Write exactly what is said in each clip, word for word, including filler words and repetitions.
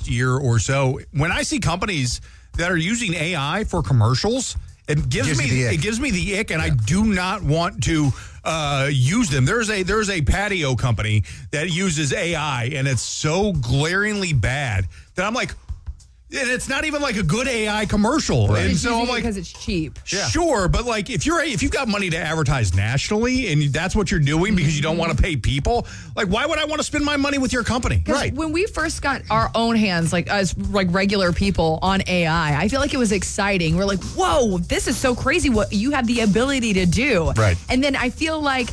last year or so, when I see companies that are using A I for commercials, it gives, gives me the it gives me the ick, and yeah. I do not want to uh, use them. There's a there's a patio company that uses A I, and it's so glaringly bad that I'm like, and it's not even like a good A I commercial. Right. And it's so I'm like, because it's cheap. Yeah. Sure, but like if you're if you've got money to advertise nationally and that's what you're doing because you don't want to pay people, like why would I want to spend my money with your company? Right. When we first got our own hands, like as like regular people on A I, I feel like it was exciting. We're like, whoa, this is so crazy what you have the ability to do. Right. And then I feel like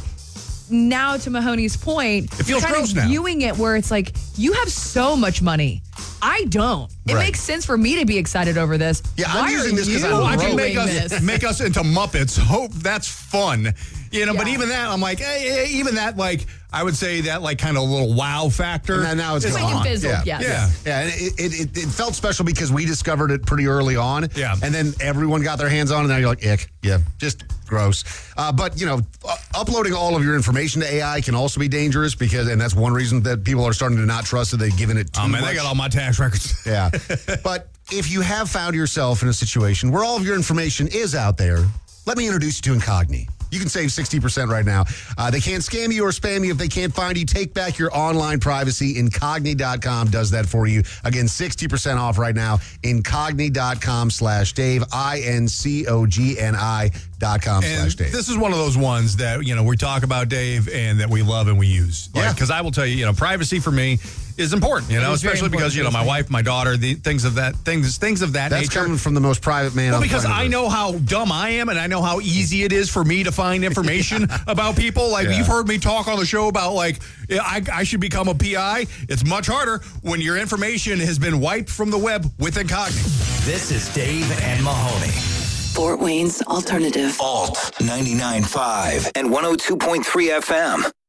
now, to Mahoney's point, it feels kind gross of now. Viewing it where it's like, you have so much money. I don't. It right. makes sense for me to be excited over this. Yeah, Why I'm using this because I can make us this? make us into Muppets. Hope that's fun, you know. Yeah. But even that, I'm like, hey, even that, like, I would say that, like, kind of a little wow factor. And now it's It's gone. like it fizzled, yeah. yes. Yeah. Yeah, and it, it, it, it felt special because we discovered it pretty early on. Yeah. And then everyone got their hands on it, and now you're like, ick. Yeah, just gross. Uh, but, you know, uh, uploading all of your information to A I can also be dangerous because, and that's one reason that people are starting to not trust it. They've given it too Oh man, much. they got all my tax records. Yeah. But if you have found yourself in a situation where all of your information is out there, let me introduce you to Incogni. You can save sixty percent right now. Uh, they can't scam you or spam you if they can't find you. Take back your online privacy. Incogni dot com does that for you. Again, sixty percent off right now. Incogni dot com slash Dave. I N C O G N I dot com slash Dave. This is one of those ones that, you know, we talk about, Dave, and that we love and we use. Like, Yeah. Because I will tell you, you know, privacy for me is important, you know, is very especially because, important, you know, my trust me. wife, my daughter, the things of that, things things of that That's nature. coming from the most private man Well, on the because planet I Earth. know how dumb I am, and I know how easy it is for me to find information about people. Like, Yeah. you've heard me talk on the show about, like, I, I should become a P I. It's much harder when your information has been wiped from the web with Incogni. This is Dave and Mahoney. Fort Wayne's Alternative. Alt ninety-nine point five and one oh two point three F M.